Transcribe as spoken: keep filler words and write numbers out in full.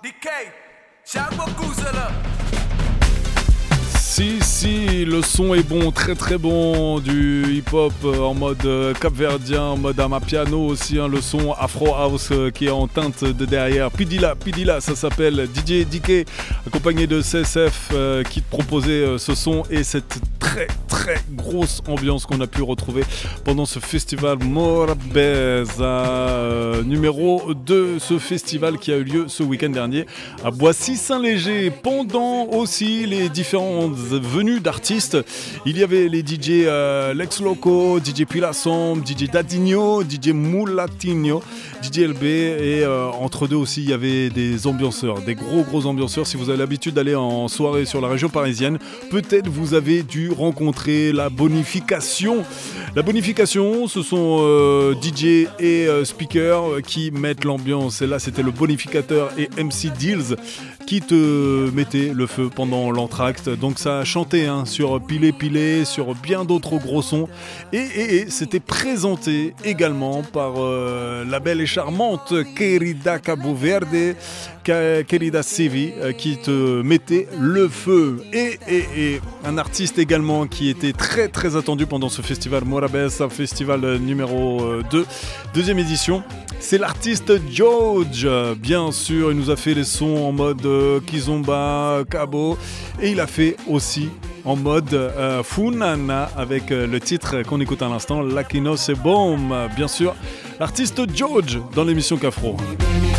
D K, Shagwa Gouzala. Si, si, le son est bon, très très bon, du hip-hop en mode capverdien, en mode amapiano aussi, hein, le son Afro House qui est en teinte de derrière. Pidila, Pidila, ça s'appelle D J D K, accompagné de C S F euh, qui te proposait euh, ce son et cette très très grosse ambiance qu'on a pu retrouver pendant ce festival Morabeza, euh, numéro deux, ce festival qui a eu lieu ce week-end dernier à Boissy-Saint-Léger. Pendant aussi les différentes venues d'artistes, il y avait les D J euh, Lex Loco, D J Pilasson, D J Dadinho, D J Mulatinho, D J L B et euh, entre deux aussi il y avait des ambianceurs, des gros gros ambianceurs. Si vous avez l'habitude d'aller en soirée sur la région parisienne, peut-être vous avez dû rencontrer la bonification. La bonification, ce sont euh, D J et euh, speakers qui mettent l'ambiance. Et là, c'était le bonificateur et M C Deals qui te mettaient le feu pendant l'entracte. Donc ça a chanté hein, sur Pilé Pilé, sur bien d'autres gros sons. Et, et, et c'était présenté également par euh, la belle et charmante Querida Cabo Verde, Querida Sevi, euh, qui te mettait le feu. Et, et, et un artiste également qui était très très attendu pendant ce festival Morabeza, festival numéro deux, deuxième édition. C'est l'artiste George, bien sûr, il nous a fait les sons en mode euh, Kizomba, Cabo, et il a fait aussi en mode euh, Funana avec euh, le titre qu'on écoute à l'instant, Lakino c'est bon, bien sûr, l'artiste George dans l'émission Cafro.